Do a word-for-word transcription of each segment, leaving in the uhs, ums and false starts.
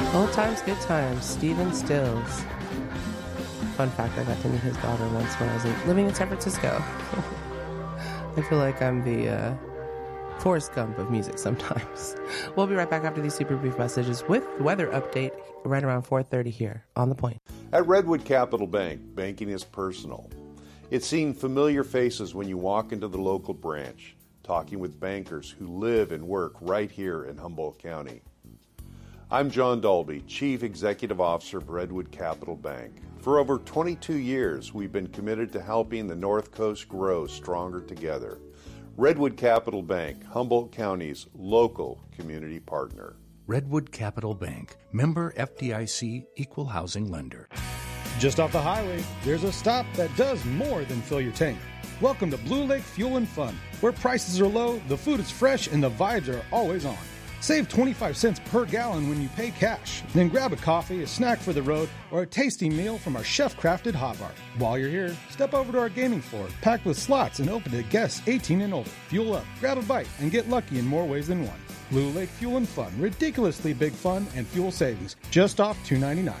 Old times, good times. Stephen Stills. Fun fact, I got to meet his daughter once when I was living in San Francisco. I feel like I'm the uh, Forrest Gump of music sometimes. We'll be right back after these super brief messages with the weather update right around four thirty here on The Point. At Redwood Capital Bank, banking is personal. It's seeing familiar faces when you walk into the local branch, talking with bankers who live and work right here in Humboldt County. I'm John Dolby, Chief Executive Officer of Redwood Capital Bank. For over twenty-two years, we've been committed to helping the North Coast grow stronger together. Redwood Capital Bank, Humboldt County's local community partner. Redwood Capital Bank, member F D I C, equal housing lender. Just off the highway, there's a stop that does more than fill your tank. Welcome to Blue Lake Fuel and Fun, where prices are low, the food is fresh, and the vibes are always on. Save twenty-five cents per gallon when you pay cash. Then grab a coffee, a snack for the road, or a tasty meal from our chef-crafted hot bar. While you're here, step over to our gaming floor, packed with slots and open to guests eighteen and older. Fuel up, grab a bite, and get lucky in more ways than one. Blue Lake Fuel and Fun, ridiculously big fun and fuel savings, just off two ninety-nine.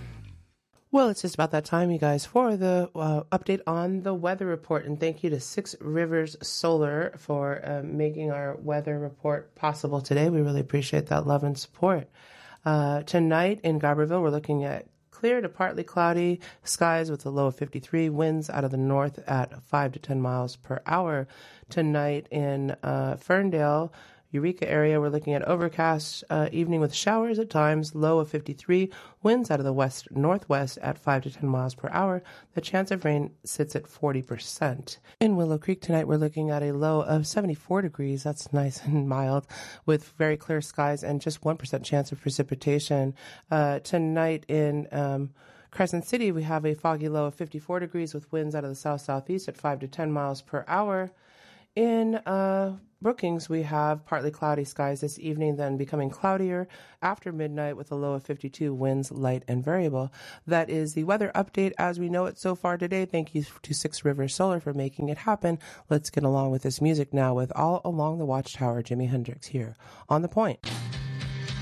Well, it's just about that time, you guys, for the uh, update on the weather report. And thank you to Six Rivers Solar for uh, making our weather report possible today. We really appreciate that love and support. Uh, tonight in Garberville, we're looking at clear to partly cloudy skies with a low of fifty-three, winds out of the north at five to ten miles per hour. Tonight in uh, Ferndale, Eureka area, we're looking at overcast uh, evening with showers at times, low of fifty-three, winds out of the west-northwest at five to ten miles per hour. The chance of rain sits at forty percent. In Willow Creek tonight, we're looking at a low of seventy-four degrees. That's nice and mild with very clear skies and just one percent chance of precipitation. Uh, tonight in um, Crescent City, we have a foggy low of fifty-four degrees with winds out of the south-southeast at five to ten miles per hour. In uh, Brookings, we have partly cloudy skies this evening, then becoming cloudier after midnight with a low of fifty-two, winds light and variable. That is the weather update as we know it so far today. Thank you to Six Rivers Solar for making it happen. Let's get along with this music now with All Along the Watchtower, Jimi Hendrix here on The Point.